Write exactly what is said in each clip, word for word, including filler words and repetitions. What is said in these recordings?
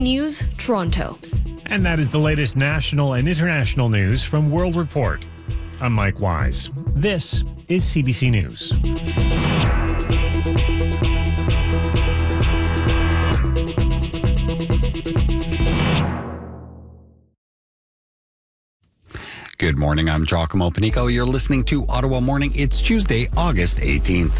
News, Toronto. And that is the latest national and international news from World Report. I'm Mike Wise. This is C B C News. Good morning, I'm Giacomo Panico. You're listening to Ottawa Morning. It's Tuesday, August eighteenth.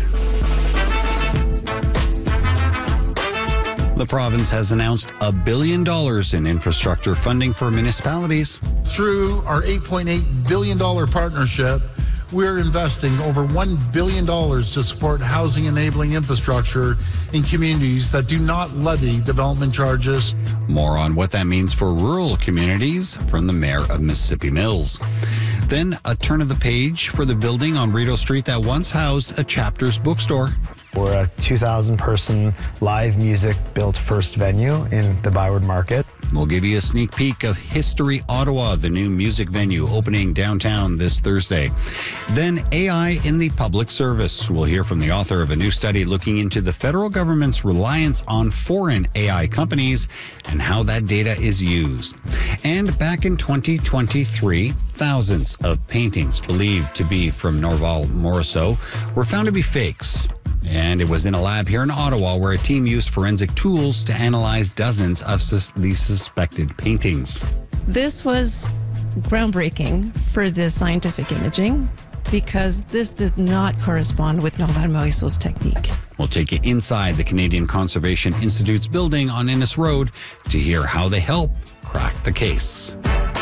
The province has announced a billion dollars in infrastructure funding for municipalities. Through our eight point eight billion dollars partnership, we're investing over one billion dollars to support housing enabling infrastructure in communities that do not levy development charges. More on what that means for rural communities from the Mayor of Mississippi Mills. Then a turn of the page for the building on Rideau Street that once housed a Chapters bookstore. We're a two thousand person live music built first venue in the Byward Market. We'll give you a sneak peek of History Ottawa, the new music venue opening downtown this Thursday. Then A I in the public service. We'll hear from the author of a new study looking into the federal government's reliance on foreign A I companies and how that data is used. And back in twenty twenty-three, thousands of paintings believed to be from Norval Morrisseau were found to be fakes. And it was in a lab here in Ottawa where a team used forensic tools to analyze dozens of sus- these suspected paintings. This was groundbreaking for the scientific imaging because this did not correspond with Norval Morrisseau's technique. We'll take you inside the Canadian Conservation Institute's building on Innes Road to hear how they help crack the case.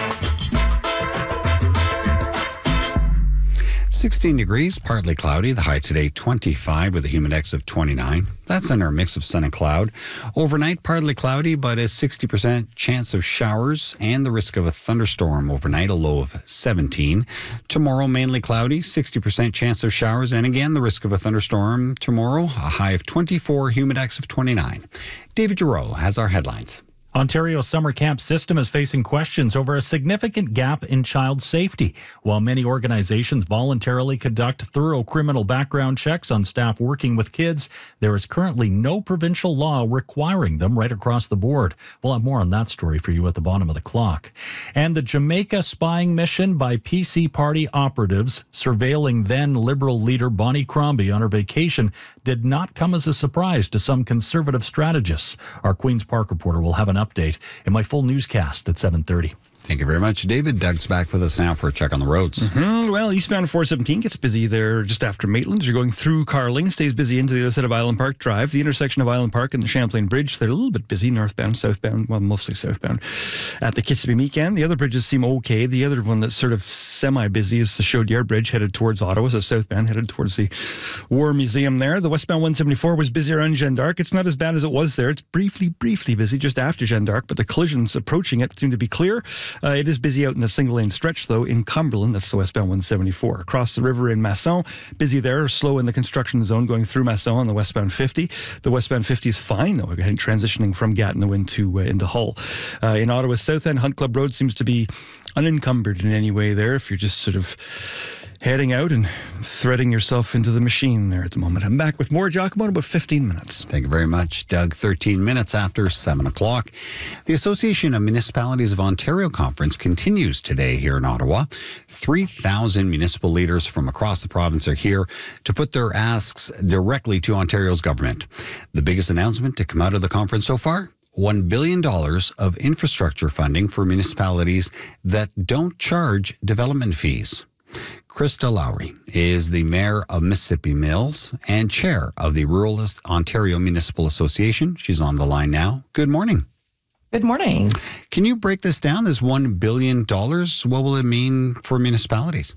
sixteen degrees, partly cloudy. The high today, twenty-five with a humidex of twenty-nine. That's under a mix of sun and cloud. Overnight, partly cloudy, but a sixty percent chance of showers and the risk of a thunderstorm overnight, a low of seventeen. Tomorrow, mainly cloudy, sixty percent chance of showers, and again, the risk of a thunderstorm tomorrow, a high of twenty-four, humidex of twenty-nine. David Giroux has our headlines. Ontario's summer camp system is facing questions over a significant gap in child safety. While many organizations voluntarily conduct thorough criminal background checks on staff working with kids, there is currently no provincial law requiring them right across the board. We'll have more on that story for you at the bottom of the clock. And the Jamaica spying mission by P C party operatives surveilling then Liberal leader Bonnie Crombie on her vacation did not come as a surprise to some Conservative strategists. Our Queen's Park reporter will have an update in my full newscast at seven thirty. Thank you very much, David. Doug's back with us now for a check on the roads. Mm-hmm. Well, eastbound four seventeen gets busy there just after Maitland. You're going through Carling, stays busy into the other side of Island Park Drive. The intersection of Island Park and the Champlain Bridge, they're a little bit busy, northbound, southbound, well, mostly southbound. At the Kissimmee Meekan, the other bridges seem okay. The other one that's sort of semi-busy is the Chaudière Bridge headed towards Ottawa, so southbound headed towards the War Museum there. The westbound one seventy-four was busy around Jeanne d'Arc. It's not as bad as it was there. It's briefly, briefly busy just after Jeanne d'Arc, but the collisions approaching it seem to be clear. Uh, it is busy out in the single lane stretch, though, in Cumberland. That's the westbound one seventy-four. Across the river in Masson, busy there, slow in the construction zone going through Masson on the westbound fifty. The westbound fifty is fine, though, again, transitioning from Gatineau into, uh, into Hull. Uh, in Ottawa's south end, Hunt Club Road seems to be unencumbered in any way there if you're just sort of heading out and threading yourself into the machine there at the moment. I'm back with more, Giacomo, in about fifteen minutes. Thank you very much, Doug. thirteen minutes after seven o'clock. The Association of Municipalities of Ontario Conference continues today here in Ottawa. three thousand municipal leaders from across the province are here to put their asks directly to Ontario's government. The biggest announcement to come out of the conference so far? one billion dollars of infrastructure funding for municipalities that don't charge development fees. Krista Lowry is the Mayor of Mississippi Mills and Chair of the Rural Ontario Municipal Association. She's on the line now. Good morning. Good morning. Can you break this down? This one billion dollars, what will it mean for municipalities?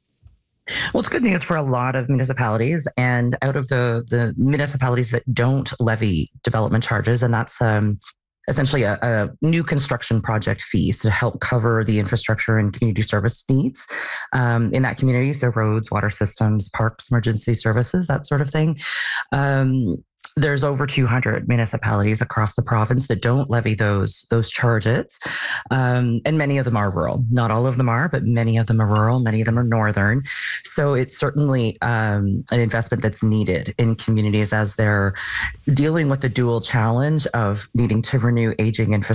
Well, it's good news for a lot of municipalities, and out of the, the municipalities that don't levy development charges, and that's um, essentially a, a new construction project fees to help cover the infrastructure and community service needs um, in that community. So roads, water systems, parks, emergency services, that sort of thing. Um, There's over two hundred municipalities across the province that don't levy those those charges, um, and many of them are rural. Not all of them are, but many of them are rural. Many of them are northern. So it's certainly um, an investment that's needed in communities as they're dealing with the dual challenge of needing to renew aging infrastructure